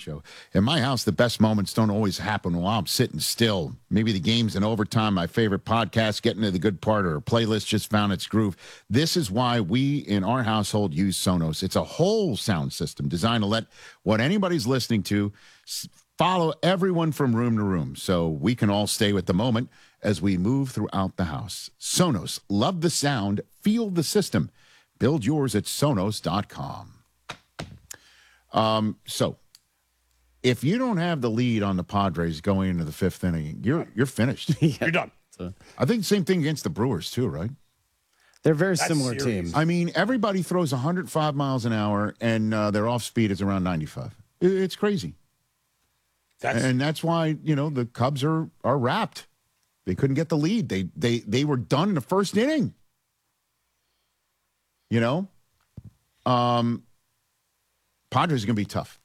show. In my house, the best moments don't always happen while I'm sitting still. Maybe the game's in overtime, my favorite podcast, getting to the good part, or a playlist just found its groove. This is why we in our household use Sonos. It's a whole sound system designed to let what anybody's listening to follow everyone from room to room, so we can all stay with the moment as we move throughout the house. Sonos, love the sound, feel the system. Build yours at Sonos.com. So, if you don't have the lead on the Padres going into the fifth inning, you're finished. You're done. I think same thing against the Brewers too, right? They're very similar teams. I mean, everybody throws 105 miles an hour, and their off speed is around 95. It's crazy. And that's why, the Cubs are wrapped. They couldn't get the lead. They were done in the first inning. Padres are going to be tough.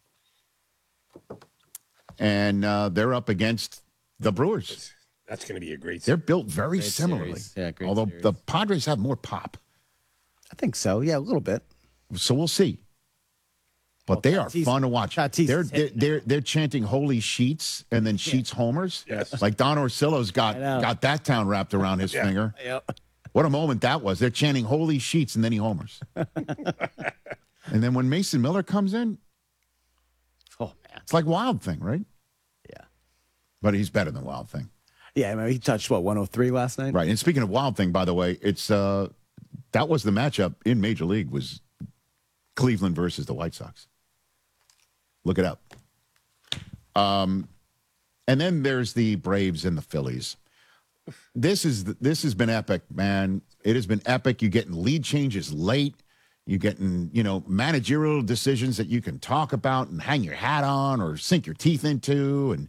And they're up against the Brewers. That's going to be a great series. They're built very similarly. Yeah, great although series. the Padres have more pop. I think so. Yeah, a little bit. So we'll see. But they are fun to watch. They're chanting holy Sheets and then Sheets homers. Yes. Like Don Orsillo's got that town wrapped around his finger. Yep. What a moment that was. They're chanting holy Sheets and then he homers. And then when Mason Miller comes in, Oh, man. it's like Wild Thing, right? Yeah. But he's better than Wild Thing. Yeah, I mean, he touched, 103 last night? Right. And speaking of Wild Thing, by the way, it's that was the matchup in Major League, was Cleveland versus the White Sox. Look it up. And then there's the Braves and the Phillies. This has been epic, man. It has been epic. You're getting lead changes late. You're getting, managerial decisions that you can talk about and hang your hat on or sink your teeth into. And,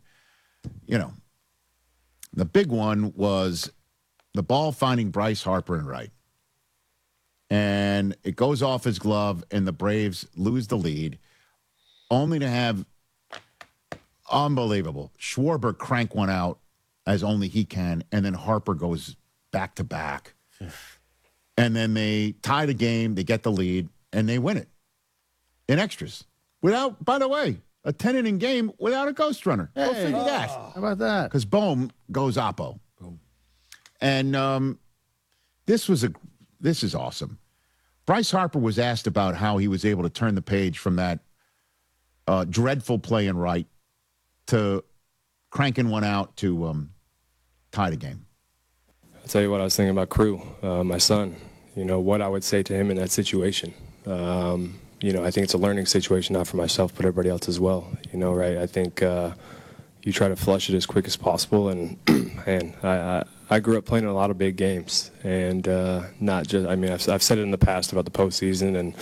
the big one was the ball finding Bryce Harper and right. And it goes off his glove, and the Braves lose the lead, only to have unbelievable Schwarber crank one out as only he can, and then Harper goes back to back. And then they tie the game, they get the lead, and they win it in extras. Without, by the way, a 10-inning game without a ghost runner. Go figure that. How about that? Because Bohm goes oppo. Boom. And this is awesome. Bryce Harper was asked about how he was able to turn the page from that dreadful play in right to cranking one out to tie the game. I'll tell you what I was thinking about Crew, my son. What I would say to him in that situation. I think it's a learning situation, not for myself, but everybody else as well. Right? I think you try to flush it as quick as possible. And, I grew up playing in a lot of big games. And not just, I've said it in the past about the postseason and,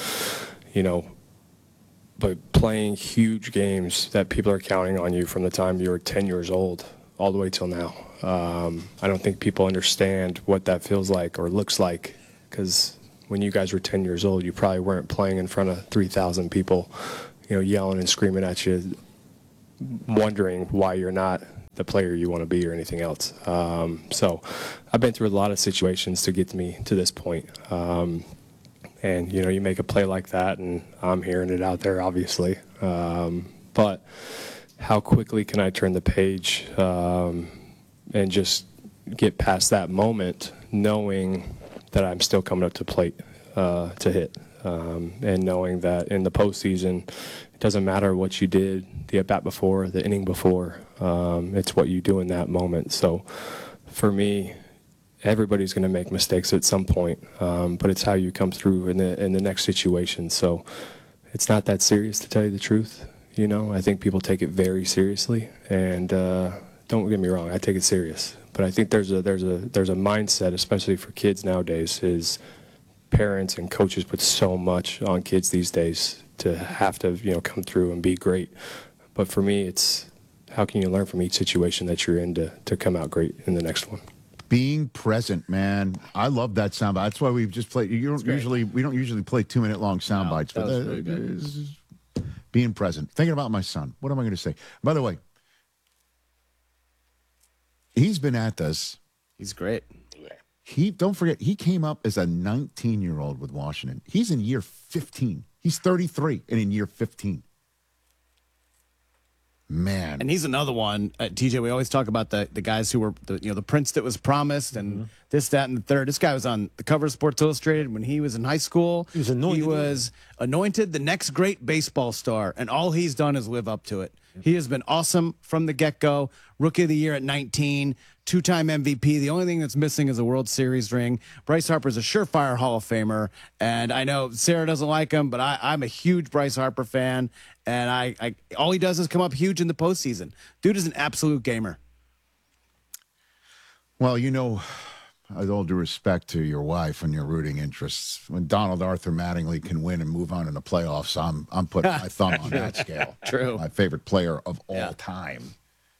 but playing huge games that people are counting on you from the time you were 10 years old all the way till now. I don't think people understand what that feels like or looks like, because when you guys were 10 years old, you probably weren't playing in front of 3,000 people, yelling and screaming at you, wondering why you're not the player you want to be or anything else. So I've been through a lot of situations to get me to this point. And, you make a play like that, and I'm hearing it out there, obviously. But how quickly can I turn the page and just get past that moment, knowing that I'm still coming up to plate to hit, and knowing that in the postseason, it doesn't matter what you did the at-bat before, the inning before, it's what you do in that moment. So for me, everybody's going to make mistakes at some point, but it's how you come through in the next situation. So it's not that serious, to tell you the truth. I think people take it very seriously, and don't get me wrong, I take it serious. But I think there's a mindset, especially for kids nowadays, is parents and coaches put so much on kids these days to have to come through and be great. But for me, it's how can you learn from each situation that you're in to come out great in the next one. Being present, man. I love that soundbite. That's why we've just played. We don't usually play 2-minute long sound bites, but being present. Thinking about my son. What am I going to say? By the way, he's been at this. He's great. Don't forget, he came up as a 19-year-old with Washington. He's in year 15. He's 33 and in year 15. Man. And he's another one, TJ. We always talk about the guys who were the prince that was promised and this, that, and the third. This guy was on the cover of Sports Illustrated when he was in high school. He was anointed. He was anointed the next great baseball star, and all he's done is live up to it. He has been awesome from the get-go. Rookie of the year at 19, two-time MVP. The only thing that's missing is a World Series ring. Bryce Harper's a surefire Hall of Famer, and I know Sarah doesn't like him, but I'm a huge Bryce Harper fan, and I all he does is come up huge in the postseason. Dude is an absolute gamer. Well, with all due respect to your wife and your rooting interests, when Donald Arthur Mattingly can win and move on in the playoffs, I'm putting my thumb on that scale. True. My favorite player of all time,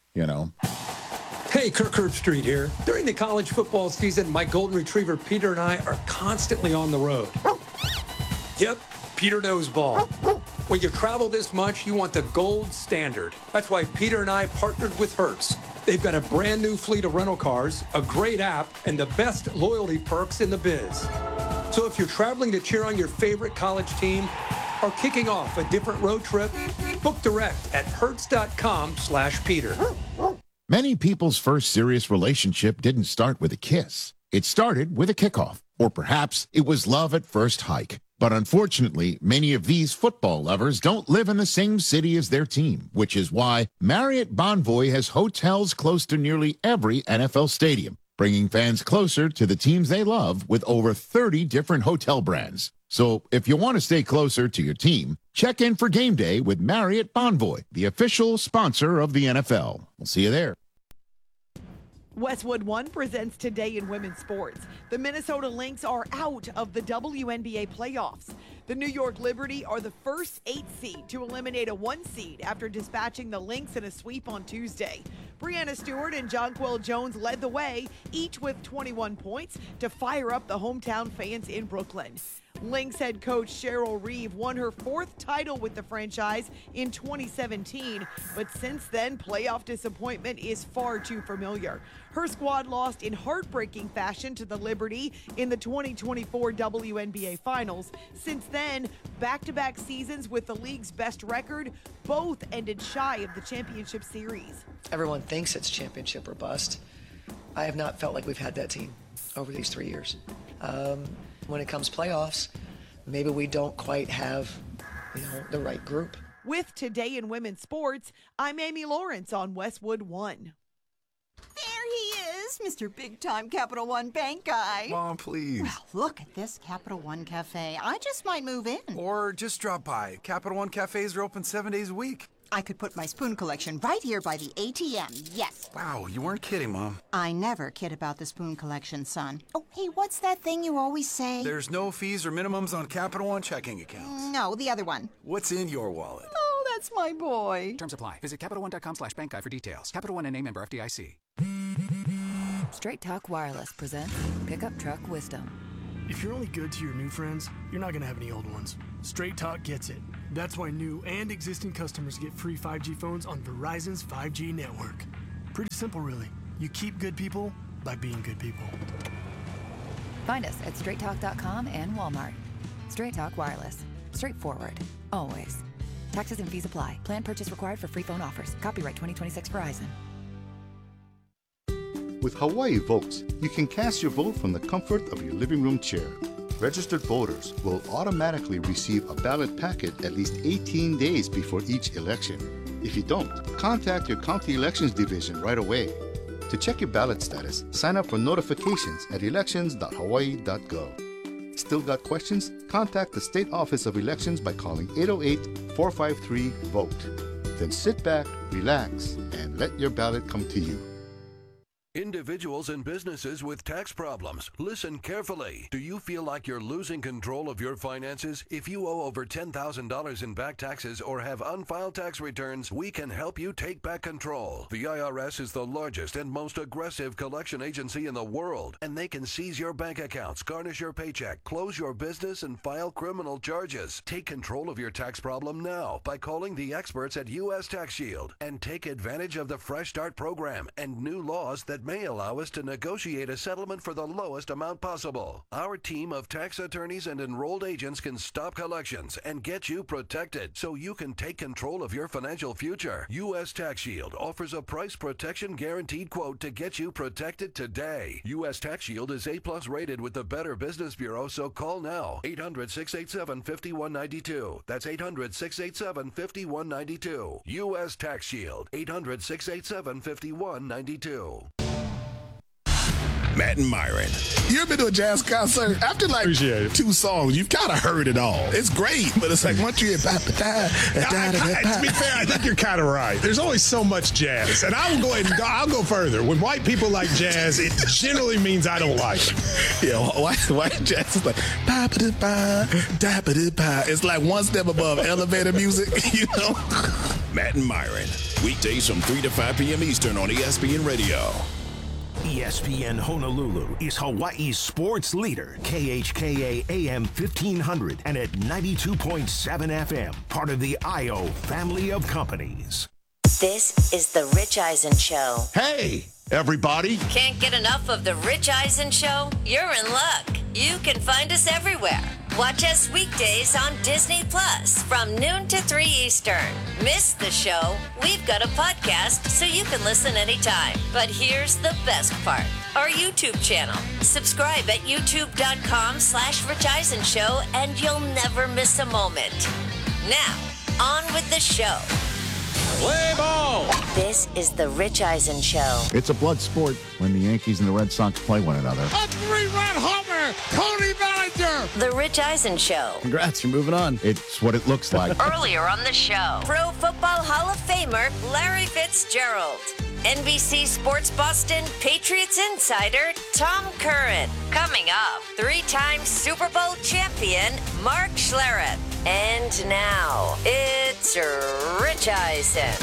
Hey, Kirk Herbstreit here. During the college football season, my golden retriever Peter and I are constantly on the road. Yep, Peter knows ball. When you travel this much, you want the gold standard. That's why Peter and I partnered with Hertz. They've got a brand new fleet of rental cars, a great app, and the best loyalty perks in the biz. So if you're traveling to cheer on your favorite college team or kicking off a different road trip, book direct at hertz.com/Peter. Many people's first serious relationship didn't start with a kiss. It started with a kickoff, or perhaps it was love at first hike. But unfortunately, many of these football lovers don't live in the same city as their team, which is why Marriott Bonvoy has hotels close to nearly every NFL stadium, bringing fans closer to the teams they love with over 30 different hotel brands. So if you want to stay closer to your team, check in for game day with Marriott Bonvoy, the official sponsor of the NFL. We'll see you there. Westwood One presents Today in Women's Sports. The Minnesota Lynx are out of the WNBA playoffs. The New York Liberty are the first 8 seed to eliminate a 1 seed after dispatching the Lynx in a sweep on Tuesday. Brianna Stewart and Jonquel Jones led the way, each with 21 points, to fire up the hometown fans in Brooklyn. Lynx head coach Cheryl Reeve won her 4th title with the franchise in 2017, but since then, playoff disappointment is far too familiar. Her squad lost in heartbreaking fashion to the Liberty in the 2024 WNBA Finals. Since then, back-to-back seasons with the league's best record, both ended shy of the championship series. Everyone thinks it's championship or bust. I have not felt like we've had that team over these 3 years. When it comes playoffs, maybe we don't quite have, the right group. With Today in Women's Sports, I'm Amy Lawrence on Westwood One. There he is, Mr. Big-Time Capital One Bank guy. Mom, please. Well, look at this Capital One Cafe. I just might move in. Or just drop by. Capital One cafes are open 7 days a week. I could put my spoon collection right here by the ATM, yes. Wow, you weren't kidding, Mom. I never kid about the spoon collection, son. Oh, hey, what's that thing you always say? There's no fees or minimums on Capital One checking accounts. No, the other one. What's in your wallet? Oh, that's my boy. Terms apply. Visit CapitalOne.com/bankguide for details. Capital One and a member FDIC. Straight Talk Wireless presents Pickup Truck Wisdom. If you're only good to your new friends, you're not going to have any old ones. Straight Talk gets it. That's why new and existing customers get free 5G phones on Verizon's 5G network. Pretty simple, really. You keep good people by being good people. Find us at straighttalk.com and Walmart. Straight Talk Wireless. Straightforward. Always. Taxes and fees apply. Plan purchase required for free phone offers. Copyright 2026 Verizon. With Hawaii Votes, you can cast your vote from the comfort of your living room chair. Registered voters will automatically receive a ballot packet at least 18 days before each election. If you don't, contact your county elections division right away. To check your ballot status, sign up for notifications at elections.hawaii.gov. Still got questions? Contact the State Office of Elections by calling 808-453-VOTE. Then sit back, relax, and let your ballot come to you. Individuals and businesses with tax problems, listen carefully. Do you feel like you're losing control of your finances? If you owe over $10,000 in back taxes or have unfiled tax returns, we can help you take back control. The IRS is the largest and most aggressive collection agency in the world, and they can seize your bank accounts, garnish your paycheck, close your business, and file criminal charges. Take control of your tax problem now by calling the experts at U.S. Tax Shield and take advantage of the Fresh Start program and new laws that that may allow us to negotiate a settlement for the lowest amount possible. Our team of tax attorneys and enrolled agents can stop collections and get you protected so you can take control of your financial future. U.S. Tax Shield offers a price protection guaranteed quote to get you protected today. U.S. Tax Shield is A+ rated with the Better Business Bureau, so call now. 800-687-5192. That's 800-687-5192. U.S. Tax Shield. 800-687-5192. Matt and Myron. You ever been to a jazz concert? After like 2 songs, you've kind of heard it all. It's great, but it's like once you hear to be fair, I think you're kind of right. There's only so much jazz, and I'll go ahead and I'll go further. When white people like jazz, it generally means I don't like it. Yeah, white jazz is like ba-ba-da-ba, da-ba-da-ba. It's like one step above elevator music, you know. Matt and Myron, weekdays from 3 to 5 p.m. Eastern on ESPN Radio. ESPN Honolulu is Hawaii's sports leader, KHKA AM 1500 and at 92.7 FM, part of the IO family of companies. This is the Rich Eisen Show. Hey, everybody. Can't get enough of the Rich Eisen Show? You're in luck. You can find us everywhere. Watch us weekdays on Disney Plus from noon to 3 Eastern. Miss the show? We've got a podcast so you can listen anytime. But here's the best part. Our YouTube channel. Subscribe at youtube.com/Rich Eisen Show and you'll never miss a moment. Now, on with the show. Play ball! This is the Rich Eisen Show. It's a blood sport when the Yankees and the Red Sox play one another. A three-run homer! Cody Bellinger! The Rich Eisen Show. Congrats, you're moving on. It's what it looks like. Earlier on the show, Pro Football Hall of Famer Larry Fitzgerald. NBC Sports Boston Patriots insider Tom Curran. Coming up, 3-time Super Bowl champion Mark Schlereth. And now, it's Rich Eisen.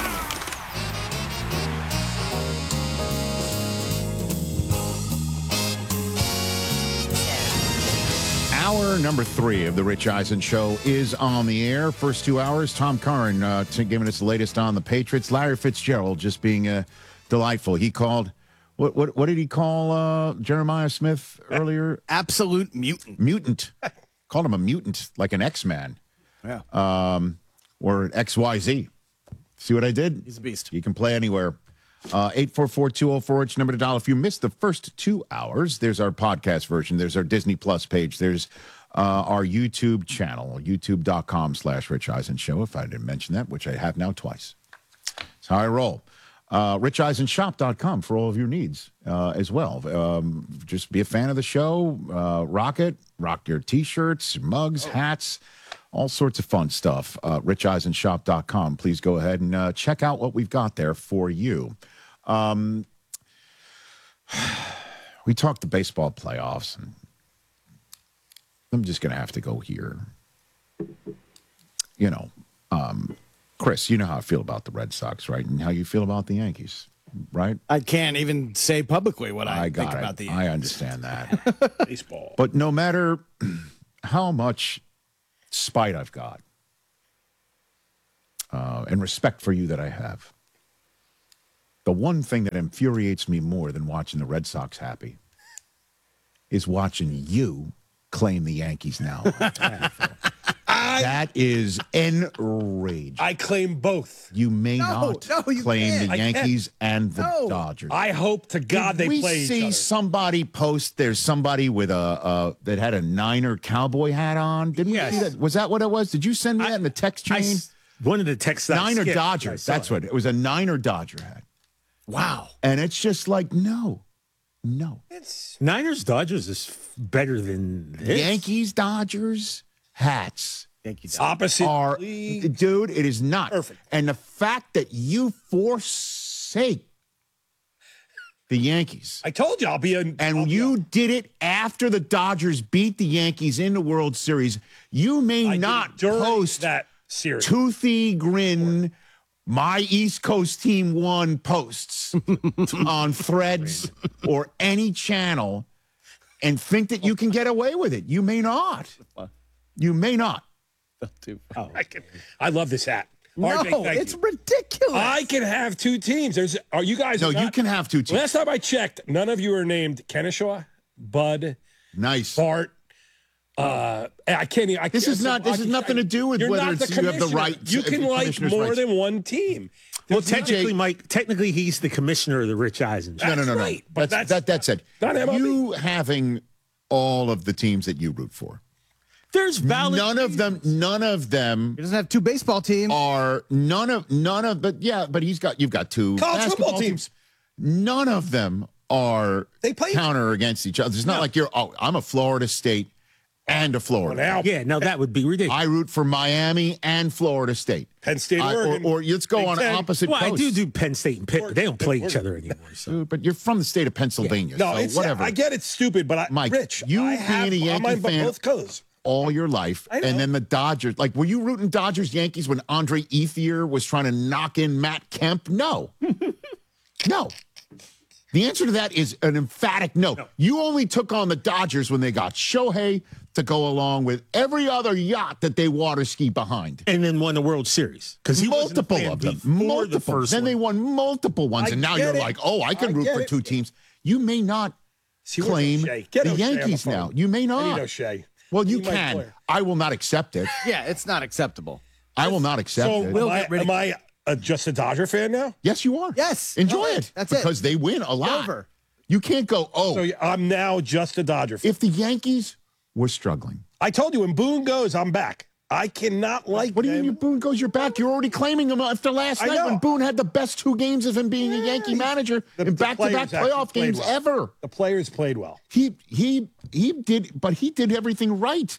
Hour number 3 of the Rich Eisen Show is on the air. First 2 hours, Tom Curran giving us the latest on the Patriots. Larry Fitzgerald just being delightful. He called, what did he call Jeremiah Smith earlier? Absolute mutant. Mutant. Called him a mutant, like an X-Man. Yeah. Or an XYZ. See what I did? He's a beast. You can play anywhere. 844-204, it's number to dial. If you missed the first 2 hours, there's our podcast version. There's our Disney Plus page. There's our YouTube channel, youtube.com/Rich Eisen Show, if I didn't mention that, which I have now twice. That's how I roll. RichEisenShop.com for all of your needs as well. Just be a fan of the show. Rock it. Rock your T-shirts, mugs, hats, all sorts of fun stuff. RichEisenShop.com. Please go ahead and check out what we've got there for you. We talked the baseball playoffs, and I'm just going to have to go here. You know, Chris, you know how I feel about the Red Sox, right? And how you feel about the Yankees, right? I can't even say publicly what I think about the Yankees. I understand that. Baseball. But no matter how much spite I've got and respect for you that I have, the one thing that infuriates me more than watching the Red Sox happy is watching you claim the Yankees now. That is enraging. I claim both. You may not claim the Yankees and the Dodgers. I hope to God they play each other. We see somebody post. There's somebody with that had a Niner cowboy hat on. Didn't we see that? Was that what it was? Did you send me that in the text chain? One of the texts. Niner Dodger. That's what it was. A Niner Dodger hat. Wow. And it's just like no. It's Niners Dodgers is better than this. Yankees Dodgers hats. Opposite are, league. Dude, it is not. Perfect. And the fact that you forsake the Yankees. I told you I'll be you did it after the Dodgers beat the Yankees in the World Series. You may not post that series. Toothy grin, my East Coast team won posts on Threads or any channel and think that you can get away with it. You may not. You may not. I love this hat. No, it's ridiculous. I can have two teams. Are you guys? No, not, you can have two teams. Last time I checked, none of you are named Kennesaw, Bud, nice, Bart. I can't. This is nothing to do with whether you have the right. You can like more than one team. Well, technically, Mike. Technically, he's the commissioner of the Rich Eisen show. No. Right, but that's it. You having all of the teams that you root for. There's valid. None of them. He doesn't have two baseball teams. Are none of. But you've got two college football teams. None of them are counter against each other. It's not like I'm a Florida State and a Florida. Well, that would be ridiculous. I root for Miami and Florida State. Penn State, Oregon. Or let's go on opposite coasts. I do Penn State and Pitt, but they don't play each other anymore. So. But you're from the state of Pennsylvania. No, so whatever. I get it's stupid, but Mike, Rich, you being a Yankee fan both colors all your life, and then the Dodgers. Like, were you rooting Dodgers Yankees when Andre Ethier was trying to knock in Matt Kemp? No. No. The answer to that is an emphatic no. You only took on the Dodgers when they got Shohei to go along with every other yacht that they water ski behind. And then won the World Series. Because he multiple of them. Multiple. The first then they won multiple ones. And now you're like, I can root for two teams. You may not claim the Yankees now. You may not. I need O'Shea. Well, you can. I will not accept it. Yeah, it's not acceptable. I will not accept it. Am I just a Dodger fan now? Yes, you are. Yes. Enjoy it. That's because they win a lot. Over. You can't go, So I'm now just a Dodger fan. If the Yankees were struggling. I told you, when Boone goes, I'm back. I cannot like What do you mean Boone goes, you're back? You're already claiming him after last night when Boone had the best 2 games of him being a Yankee manager in back-to-back playoff games ever. The players played well. He did, but he did everything right.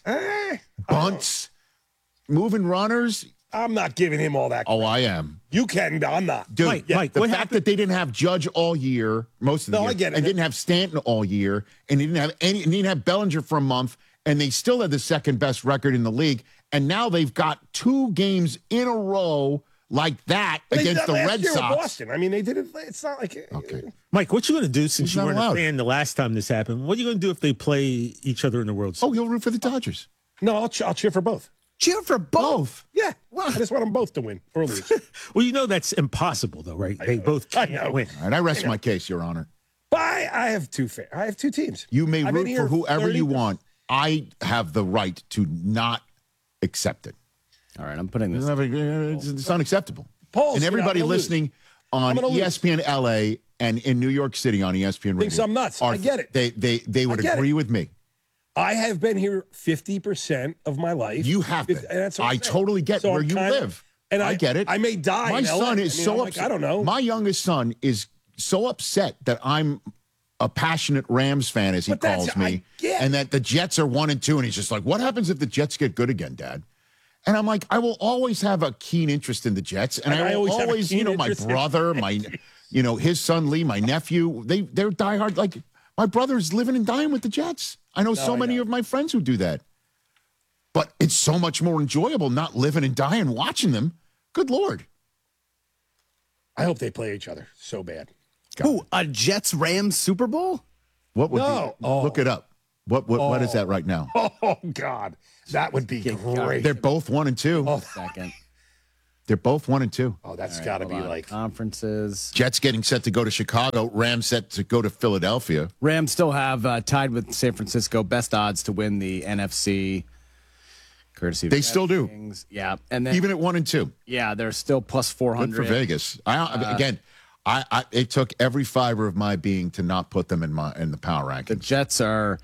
Bunts, moving runners. I'm not giving him all that credit. I am. You can, but I'm not. Dude, Mike, the fact that they didn't have Judge all year, most of the year, I get it. and didn't have Stanton all year, and they didn't have Bellinger for a month, and they still had the second best record in the league, and now they've got 2 games in a row like that against the Red Sox. Boston. I mean, they did it. It's not like Mike, what you going to do since you weren't allowed. a fan the last time this happened? What are you going to do if they play each other in the World Series? You'll root for the Dodgers. No, I'll cheer for both. Cheer for both? Yeah. Well, I just want them both to win or lose. Well, you know that's impossible, though, right? They both can't win. All right, I rest my case, Your Honor. But I have two teams. You may root for whoever you want. I have the right to not accept it. All right, I'm putting this. It's unacceptable. Polls, and everybody listening on ESPN LA and in New York City on ESPN Radio thinks I'm nuts. I get it. They would agree with me. I have been here 50% of my life. You have been. I totally get where you live. And I get it. I may die. My son is so upset. I don't know. My youngest son is so upset that I'm a passionate Rams fan, as he calls me, and that the Jets are 1 and 2, and he's just like, "What happens if the Jets get good again, Dad?" And I'm like, I will always have a keen interest in the Jets, and I will always my brother, his son Lee, my nephew, they're diehard. Like, my brother's living and dying with the Jets. I know so many of my friends who do that. But it's so much more enjoyable not living and dying watching them. Good Lord. I hope they play each other so bad. Who, a Jets-Rams Super Bowl? What would look it up. What is that right now? Oh, God. That would be great. They're both 1 and 2. Second. They're both 1 and 2. Oh, that's got to be like conferences. Jets getting set to go to Chicago. Rams set to go to Philadelphia. Rams still have tied with San Francisco best odds to win the NFC. Courtesy of they still do. Kings. Yeah, and then even at 1 and 2. Yeah, they're still plus 400. Good for Vegas. It took every fiber of my being to not put them in the power rankings. The Jets are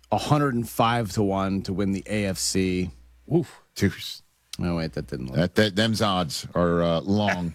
105-1 to win the AFC. Oof. Oh wait, that didn't look. Them's odds are long.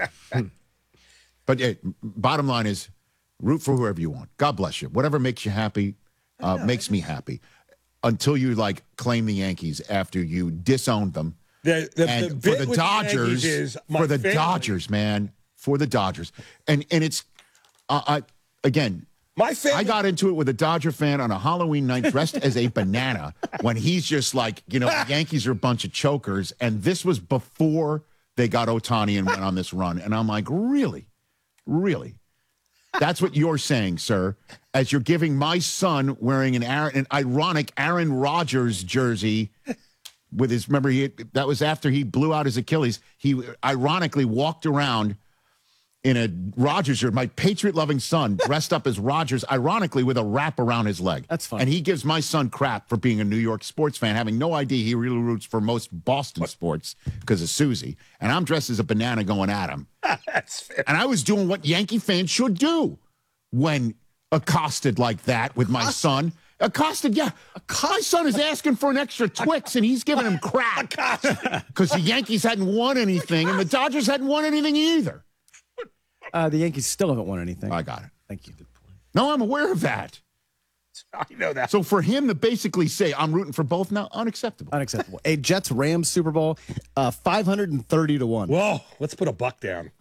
But bottom line is, root for whoever you want. God bless you. Whatever makes you happy makes me happy. Until you claim the Yankees after you disowned them. For the Dodgers, man. For the Dodgers. And it's, again, I got into it with a Dodger fan on a Halloween night dressed as a banana when he's just like, the Yankees are a bunch of chokers. And this was before they got Ohtani and went on this run. And I'm like, really? Really? That's what you're saying, sir, as you're giving my son wearing an ironic Aaron Rodgers jersey with his, remember, that was after he blew out his Achilles. He ironically walked around in a Rodgers shirt, my Patriot-loving son, dressed up as Rodgers, ironically with a wrap around his leg. That's fine. And he gives my son crap for being a New York sports fan, having no idea he really roots for most Boston sports because of Susie. And I'm dressed as a banana going at him. That's fair. And I was doing what Yankee fans should do when accosted like that with my son. Accosted, yeah. My son is asking for an extra Twix, and he's giving him crap because the Yankees hadn't won anything, and the Dodgers hadn't won anything either. The Yankees still haven't won anything. I got it. Thank you. No, I'm aware of that. I know that. So for him to basically say, I'm rooting for both now, unacceptable. Unacceptable. A Jets-Rams Super Bowl, 530-1. Whoa, let's put a buck down.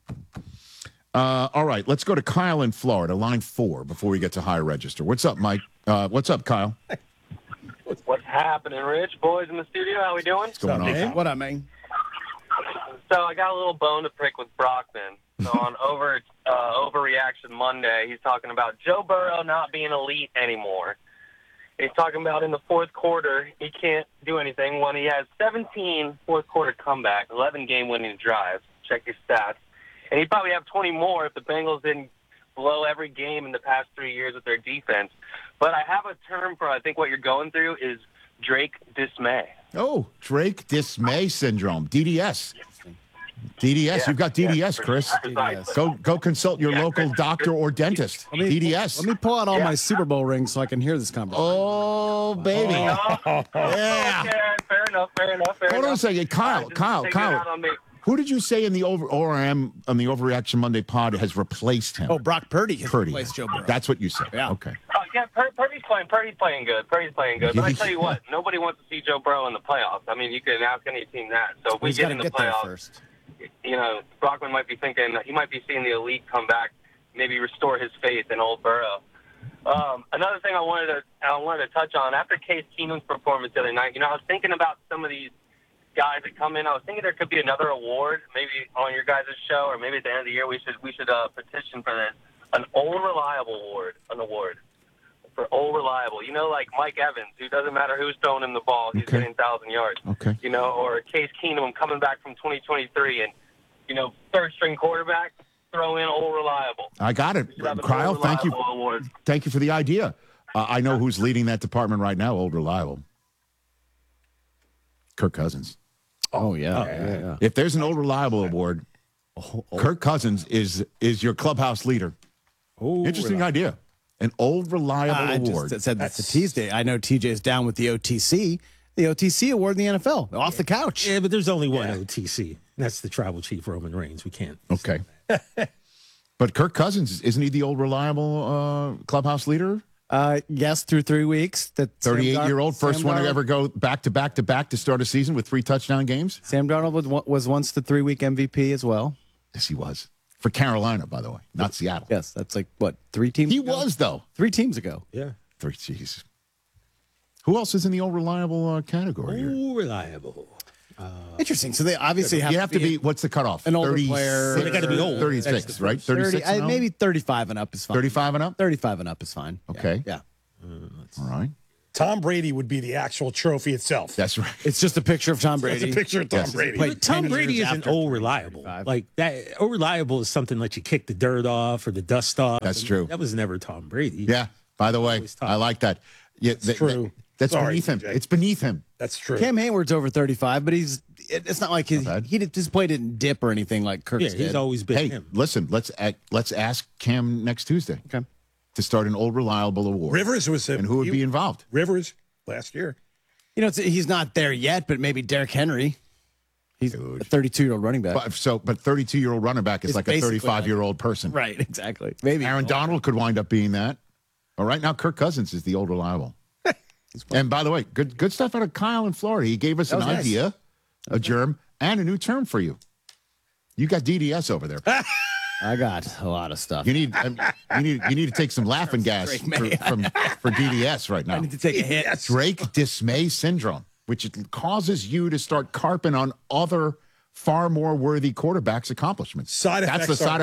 All right, let's go to Kyle in Florida, line 4, before we get to high register. What's up, Mike? What's up, Kyle? What's happening, Rich? Boys in the studio, how we doing? What's going on? Man? What up, man? So I got a little bone to pick with Brockman. So on Overreaction Monday, he's talking about Joe Burrow not being elite anymore. He's talking about in the fourth quarter, he can't do anything when he has 17 fourth-quarter comebacks, 11 game-winning drives. Check your stats. And he'd probably have 20 more if the Bengals didn't blow every game in the past 3 years with their defense. But I have a term for, I think, what you're going through is Drake dismay. Oh, Drake dismay syndrome, DDS. DDS, yeah, you've got DDS, Chris. DDS. Go consult your local doctor or dentist. DDS. Let me pull out all my Super Bowl rings so I can hear this conversation. Oh, baby. Yeah. Okay, fair enough. Hold on a second. Kyle. Who did you say in the ORM on the Overreaction Monday pod has replaced him? Oh, Brock Purdy has replaced Joe Burrow. That's what you said. Yeah. Okay. Yeah, Purdy's playing good. But I tell you what, nobody wants to see Joe Burrow in the playoffs. I mean, you can ask any team that. So if we get in the playoffs, Brockman might be thinking, he might be seeing the elite come back, maybe restore his faith in old Burrow. Another thing I wanted to touch on, after Case Keenum's performance the other night, I was thinking about some of these guys that come in. I was thinking there could be another award, maybe on your guys' show, or maybe at the end of the year we should petition for this, an old reliable award for old reliable. Like Mike Evans, who doesn't matter who's throwing him the ball, he's getting 1,000 yards. Okay. Or Case Keenum coming back from 2023 and third string quarterback, throw in old reliable. I got it, Kyle. Thank you. Award. Thank you for the idea. I know who's leading that department right now. Old reliable. Kirk Cousins. Oh yeah. If there's an old reliable award, Kirk Cousins is your clubhouse leader. Interesting idea. An old reliable award. Just said that's the tease day. I know TJ's down with the OTC. The OTC award in the NFL, off the couch. Yeah, but there's only one OTC. That's the tribal chief, Roman Reigns. We can't. Okay. But Kirk Cousins, isn't he the old reliable clubhouse leader? Yes, through 3 weeks. That 38-year-old, first one to ever go back to start a season with 3 touchdown games. Sam Darnold was once the 3-week MVP as well. Yes, he was. For Carolina, by the way, not Seattle. Yes, that's like, 3 teams He ago? was, though. 3 teams ago. Yeah. 3, jeez. Who else is in the old reliable category here? Old reliable. Interesting. So they obviously you have to be, what's the cutoff? An older player. They got to be old. 36, right? 36 maybe 35 and up is fine. 35 and up? 35 and up is fine. Okay. Yeah. All right. Tom Brady would be the actual trophy itself. That's right. It's just a picture of Tom Brady. It's a picture of Tom Brady. But Tom Brady isn't old reliable. Like that, old reliable is something that you kick the dirt off or the dust off. That's true. That was never Tom Brady. Yeah. By the way, I like that. Yeah, that's true. That's beneath him. It's beneath him. That's true. Cam Hayward's over 35, but it's not like his play didn't dip or anything like Kirk's did. He's always been him. Listen, let's ask Cam next Tuesday. Okay. To start an old reliable award. Rivers was and who would be involved? Rivers last year. He's not there yet, but maybe Derrick Henry. He's a 32-year-old running back. But 32-year-old running back is like a 35-year-old person. Right, exactly. Maybe Aaron Donald could wind up being that. All right, now Kirk Cousins is the old reliable. And by the way, good stuff out of Kyle in Florida. He gave us an idea, a germ, and a new term for you. You got DDS over there. I got a lot of stuff. You need to take some laughing gas for DDS right now. I need to take a hit. Drake dismay syndrome, which causes you to start carping on other far more worthy quarterbacks' accomplishments. That's the side effect.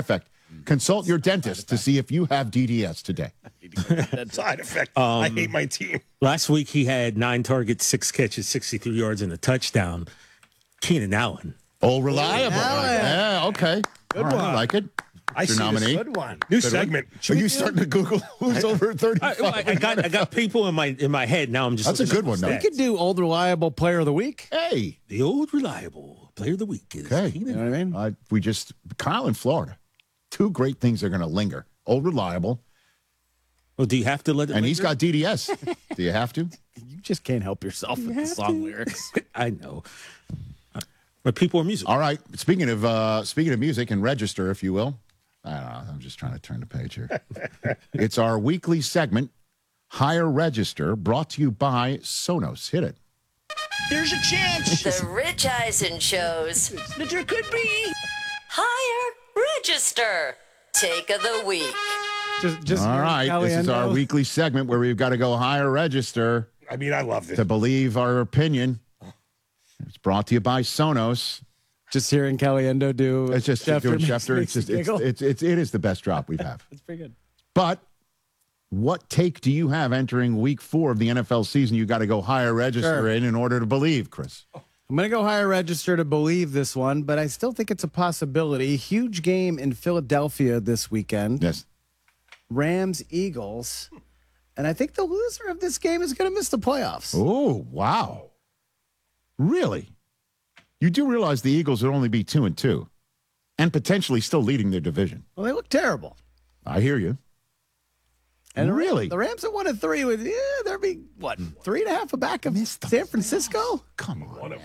Consult your dentist to see if you have DDS today. Side effect. I hate my team. Last week he had 9 targets, 6 catches, 63 yards, and a touchdown. Keenan Allen. Oh, reliable. Yeah, okay. Good All right, one. I like it. I Your see nominee. this. Good one. New segment. Are you starting to Google who's over 35? I got people in my head. Now I'm just. That's a good one, though. We could do old reliable player of the week. Hey, the old reliable player of the week is okay. Keenan. You know what I mean? Kyle in Florida. 2 great things are going to linger. Old reliable. Well, do you have to let it? And he's got DDS. Do you have to? You just can't help yourself with the song lyrics. I know. But people are music. All right. Speaking of music and register, if you will. I don't know. I'm just trying to turn the page here. It's our weekly segment, Higher Register, brought to you by Sonos. Hit it. There's a chance. The Rich Eisen shows. There could be. Higher Register. Take of the week. Just All right. This is our weekly segment where we've got to go higher register. I mean, I love this. To believe our opinion. It's brought to you by Sonos. Just hearing Caliendo do it's just Schefter doing makes Schefter. me It's just giggle. it is the best drop we have. It's pretty good. But what take do you have entering week 4 of the NFL season? You got to go higher register in order to believe, Chris. I'm going to go higher register to believe this one, but I still think it's a possibility. Huge game in Philadelphia this weekend. Yes. Rams, Eagles. And I think the loser of this game is going to miss the playoffs. Oh, wow. Really? You do realize the Eagles would only be 2-2 and potentially still leading their division. Well, they look terrible. I hear you. And really? The Rams at 1-3 with, they'll be, 3.5 back of San Francisco? Come on. 1-4.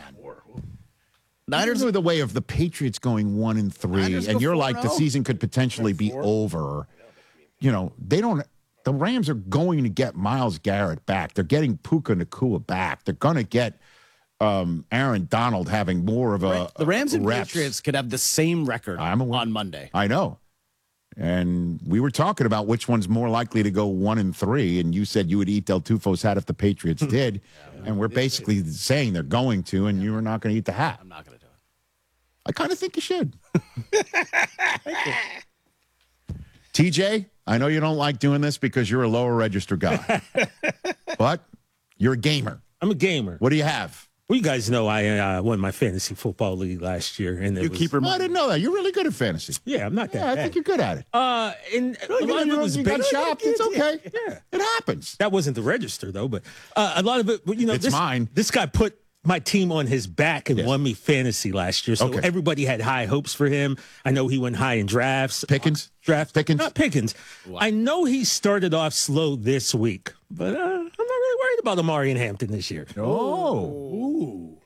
Niners are the way of the Patriots going 1-3, and you're like, the 4-0. season could potentially be over. You know, the Rams are going to get Myles Garrett back. They're getting Puka Nacua back. They're going to get Aaron Donald having more of a The Rams and reps. Patriots could have the same record on Monday. I know. And we were talking about which one's more likely to go 1-3, and you said you would eat Del Tufo's hat if the Patriots did. And we're basically saying they're going to, and you are not going to eat the hat. I'm not going to do it. I kind of think you should. TJ, I know you don't like doing this because you're a lower register guy, but you're a gamer. I'm a gamer. What do you have? Well, you guys know I won my fantasy football league last year, and I didn't know that. You're really good at fantasy. Yeah, I'm not that Yeah, I bad. think you're good at it. And a lot of it was you big. got chopped. It's okay. Yeah, it happens. That wasn't the register though, but a lot of it. You know, It's mine. This guy put my team on his back and won me fantasy last year, so Okay. everybody had high hopes for him. I know he went high in drafts. Pickens? Pickens? Not Pickens. I know he started off slow this week, but I'm not really worried about Amari and Hampton this year. Oh.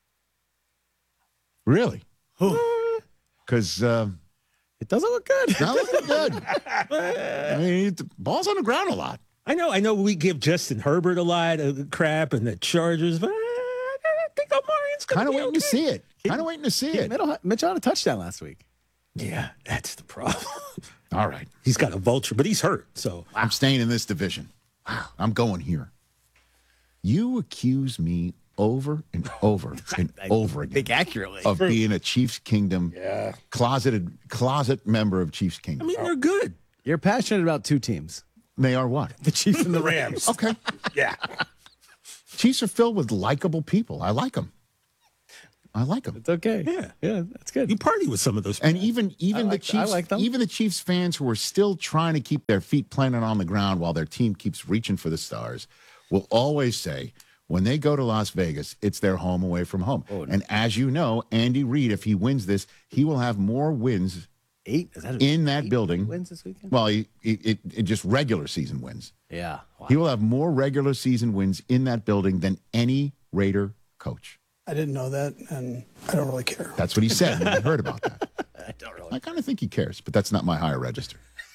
Really? Because it doesn't look good. Not looking good. I mean, the ball's on the ground a lot. I know we give Justin Herbert a lot of crap and the Chargers, but I think Amari's Kind of be waiting okay. to see it. Kind of waiting to see it. Mitch on a touchdown last week. Yeah, that's the problem. All right. He's got a vulture, but he's hurt. So I'm staying in this division. Wow. I'm going here. You accuse me over and over and over again. Think accurately. Of being a Chiefs Kingdom closet member of Chiefs I Kingdom. mean, they're good. You're passionate about 2 teams. They are what? The Chiefs and the Rams. Okay. Yeah. Chiefs are filled with likable people. I like them. It's okay. Yeah, that's good. You party with some of those. And even the Chiefs, like them. even the Chiefs fans who are still trying to keep their feet planted on the ground while their team keeps reaching for the stars, will always say when they go to Las Vegas, it's their home away from home. Oh, no. And as you know, Andy Reid, if he wins this, he will have more wins 8? Is that in that building. wins this weekend? Well, it just regular season wins. Yeah. Wow. He will have more regular season wins in that building than any Raider coach. I didn't know that, and I don't really care. That's what he said. I heard about that. I don't really. I kind of think he cares, but that's not my higher register.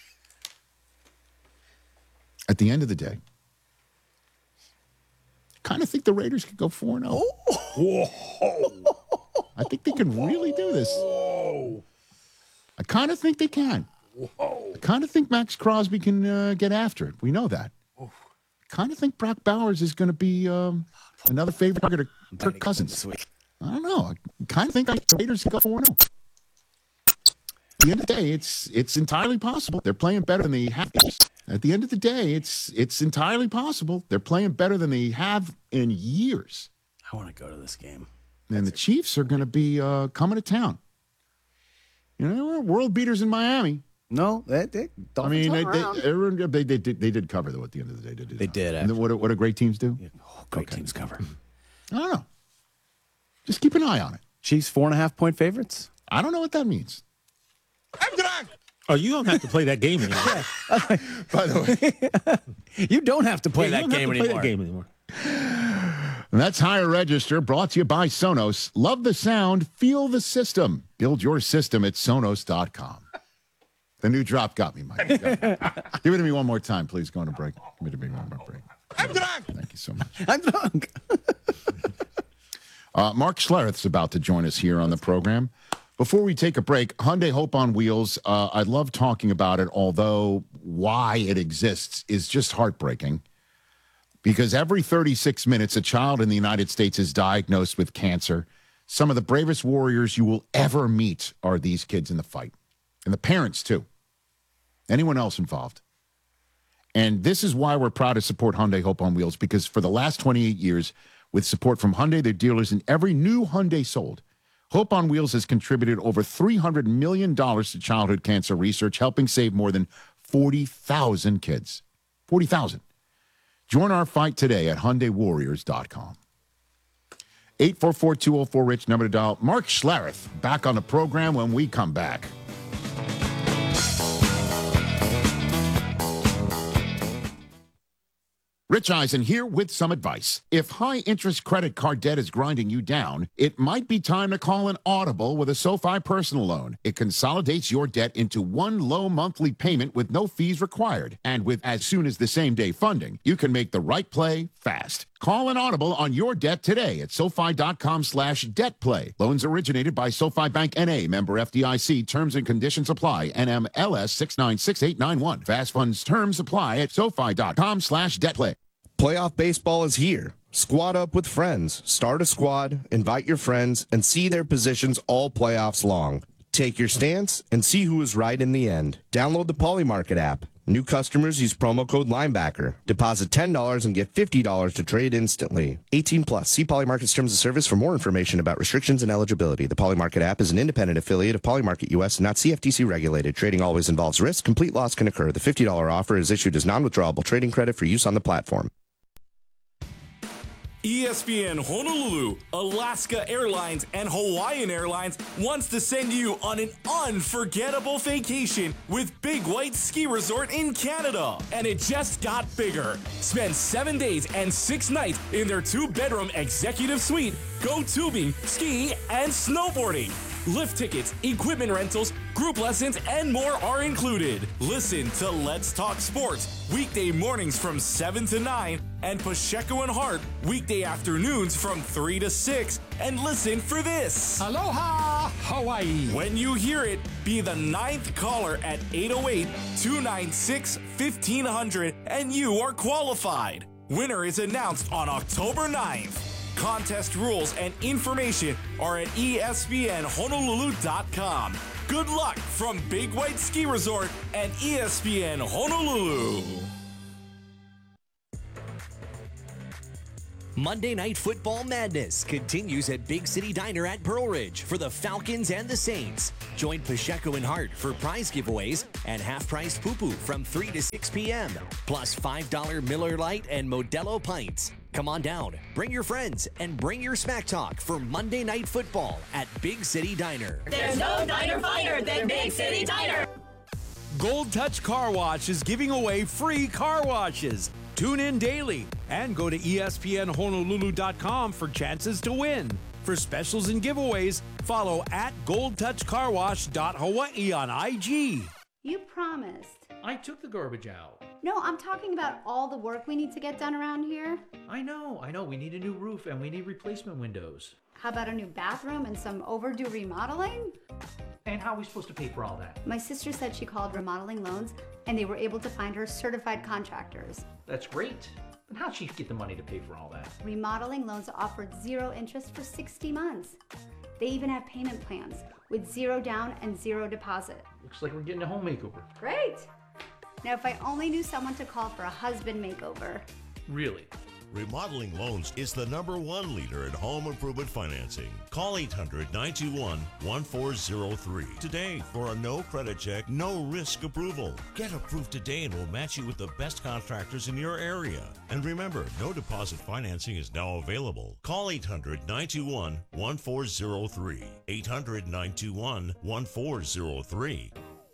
At the end of the day, I kind of think the Raiders could go 4-0. Whoa. I think they can really do this. I kind of think they can. I kind of think Max Crosby can get after it. We know that. I kind of think Brock Bowers is going to be another favorite target of Kirk Cousins. I don't know. I kind of think the Raiders can go 4-0. At the end of the day, it's entirely possible. They're playing better than they have. At the end of the day, it's entirely possible. They're playing better than they have in years. I want to go to this game. And the Chiefs are going to be coming to town. You know, we're world beaters in Miami. No, they did cover though. At the end of the day, they did. And what do great teams do? Yeah. Great teams cover. I don't know. Just keep an eye on it. Chiefs 4.5-point favorites. I don't know what that means. I'm drunk. Oh, you don't have to play that game anymore. By the way, you don't have to play that game anymore. And that's Higher Register, brought to you by Sonos. Love the sound, feel the system. Build your system at Sonos.com. The new drop got me, Mike. Give it to me one more time, please. Going to break. Give it to me one more break. I'm drunk. Thank you so much. I'm drunk. Mark Schlereth's about to join us here on the program. Before we take a break, Hyundai Hope on Wheels, I love talking about it, although why it exists is just heartbreaking. Because every 36 minutes, a child in the United States is diagnosed with cancer. Some of the bravest warriors you will ever meet are these kids in the fight. And the parents, too. Anyone else involved. And this is why we're proud to support Hyundai Hope on Wheels, because for the last 28 years, with support from Hyundai, their dealers, and every new Hyundai sold, Hope on Wheels has contributed over $300 million to childhood cancer research, helping save more than 40,000 kids. 40,000. Join our fight today at HyundaiWarriors.com. 844-204-RICH, number to dial. Mark Schlereth back on the program when we come back. Rich Eisen here with some advice. If high-interest credit card debt is grinding you down, it might be time to call an Audible with a SoFi personal loan. It consolidates your debt into one low monthly payment with no fees required. And with as soon as the same-day funding, you can make the right play fast. Call an Audible on your debt today at SoFi.com/debtplay. Loans originated by SoFi Bank N.A., member FDIC. Terms and conditions apply. NMLS 696891. Fast funds terms apply at SoFi.com/debtplay. Playoff baseball is here. Squad up with friends. Start a squad, invite your friends, and see their positions all playoffs long. Take your stance and see who is right in the end. Download the Polymarket app. New customers use promo code Linebacker. Deposit $10 and get $50 to trade instantly. 18 plus. See Polymarket's terms of service for more information about restrictions and eligibility. The Polymarket app is an independent affiliate of Polymarket US, not CFTC regulated. Trading always involves risk. Complete loss can occur. The $50 offer is issued as non-withdrawable trading credit for use on the platform. ESPN Honolulu, Alaska Airlines, and Hawaiian Airlines wants to send you on an unforgettable vacation with Big White Ski Resort in Canada. And it just got bigger. Spend 7 days and 6 nights in their 2-bedroom executive suite. Go tubing, ski, and snowboarding. Lift tickets, equipment rentals, group lessons, and more are included. Listen to Let's Talk Sports, weekday mornings from 7 to 9, and Pacheco and Hart, weekday afternoons from 3 to 6. And listen for this. Aloha, Hawaii. When you hear it, be the 9th caller at 808-296-1500, and you are qualified. Winner is announced on October 9th. Contest rules and information are at ESPNHonolulu.com. Good luck from Big White Ski Resort and ESPN Honolulu. Monday Night Football Madness continues at Big City Diner at Pearl Ridge for the Falcons and the Saints. Join Pacheco and Hart for prize giveaways and half-priced poo-poo from 3 to 6 p.m. Plus $5 Miller Lite and Modelo pints. Come on down, bring your friends, and bring your smack talk for Monday Night Football at Big City Diner. There's no diner finer than Big City Diner. Gold Touch Car Wash is giving away free car washes. Tune in daily and go to ESPNHonolulu.com for chances to win. For specials and giveaways, follow at goldtouchcarwash.hawaii on IG. You promised. I took the garbage out. No, I'm talking about all the work we need to get done around here. I know. We need a new roof and we need replacement windows. How about a new bathroom and some overdue remodeling? And how are we supposed to pay for all that? My sister said she called Remodeling Loans and they were able to find her certified contractors. That's great. But how'd she get the money to pay for all that? Remodeling Loans offered 0 interest for 60 months. They even have payment plans with 0 down and 0 deposit. Looks like we're getting a home makeover. Great! Now, if I only knew someone to call for a husband makeover. Really? Remodeling Loans is the #1 leader in home improvement financing. Call 800-921-1403 today for a no credit check, no risk approval. Get approved today and we'll match you with the best contractors in your area. And remember, no deposit financing is now available. Call 800-921-1403. 800-921-1403.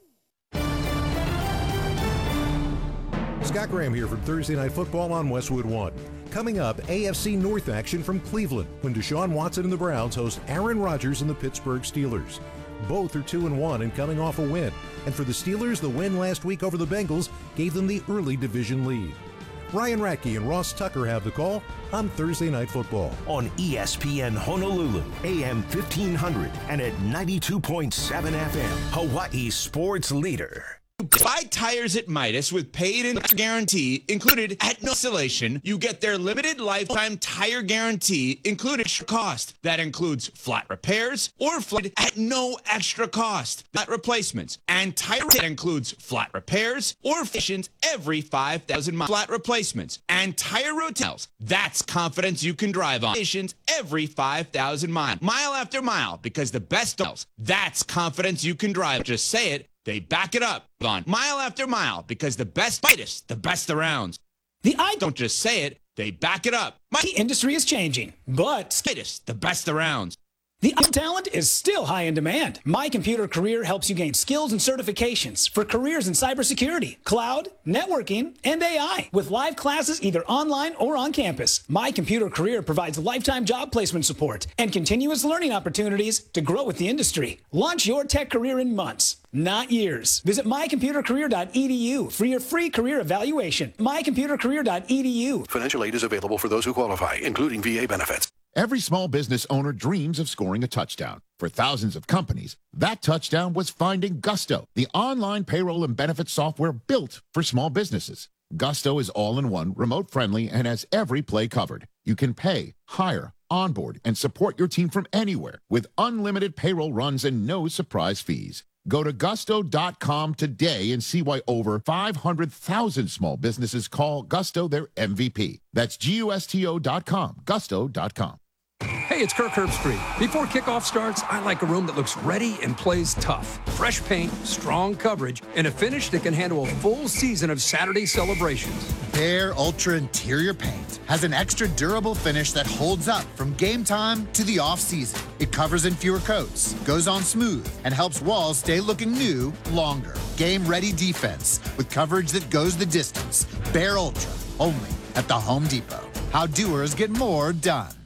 Scott Graham here from Thursday Night Football on Westwood One. Coming up, AFC North action from Cleveland when Deshaun Watson and the Browns host Aaron Rodgers and the Pittsburgh Steelers. Both are 2-1 and coming off a win. And for the Steelers, the win last week over the Bengals gave them the early division lead. Ryan Ratke and Ross Tucker have the call on Thursday Night Football. On ESPN Honolulu, AM 1500 and at 92.7 FM, Hawaii's sports leader. Buy tires at Midas with paid-in guarantee included at no installation. You get their limited lifetime tire guarantee included extra cost. That includes flat repairs or flat at no extra cost. Flat replacements and tire that includes flat repairs or efficient every 5,000 miles. Flat replacements and tire rotels. That's confidence you can drive on. Efficient every 5,000 miles. Mile after mile because the best deals. That's confidence you can drive. Just say it. They back it up on mile after mile because the best Midas, the best around. Don't just say it, they back it up. The industry is changing, but Midas, the best around. The talent is still high in demand. My Computer Career helps you gain skills and certifications for careers in cybersecurity, cloud, networking, and AI with live classes either online or on campus. My Computer Career provides lifetime job placement support and continuous learning opportunities to grow with the industry. Launch your tech career in months, not years. Visit mycomputercareer.edu for your free career evaluation. mycomputercareer.edu. Financial aid is available for those who qualify, including VA benefits. Every small business owner dreams of scoring a touchdown. For thousands of companies, that touchdown was finding Gusto, the online payroll and benefits software built for small businesses. Gusto is all-in-one, remote-friendly, and has every play covered. You can pay, hire, onboard, and support your team from anywhere with unlimited payroll runs and no surprise fees. Go to gusto.com today and see why over 500,000 small businesses call Gusto their MVP. That's gusto.com, gusto.com. Hey, it's Kirk Herbstreit. Before kickoff starts, I like a room that looks ready and plays tough. Fresh paint, strong coverage, and a finish that can handle a full season of Saturday celebrations. Behr Ultra Interior Paint has an extra durable finish that holds up from game time to the off-season. It covers in fewer coats, goes on smooth, and helps walls stay looking new longer. Game-ready defense with coverage that goes the distance. Behr Ultra, only at the Home Depot. How doers get more done.